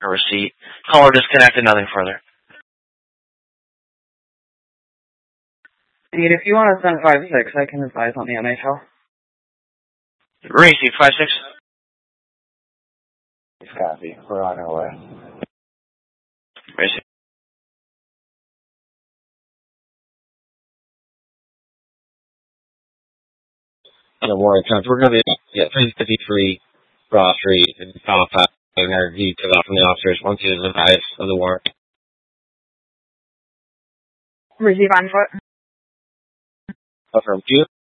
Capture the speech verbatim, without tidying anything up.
a receipt. Caller disconnected, nothing further. Dude, if you want to send five six, I can advise on the N H L. Receipt, five six. Copy. We're on our way. Receipt. No more times. We're going to be, yeah, three fifty-three Broad Street in Halifax. And our view to that from the officers once he is advised of the warrant. Receive on foot. Affirm. Do you